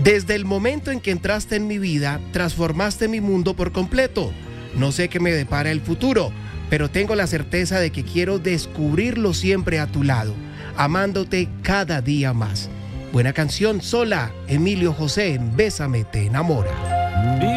Desde el momento en que entraste en mi vida, transformaste mi mundo por completo. No sé qué me depara el futuro, pero tengo la certeza de que quiero descubrirlo siempre a tu lado, amándote cada día más. Buena canción, Sola, Emilio José, en Bésame te enamora.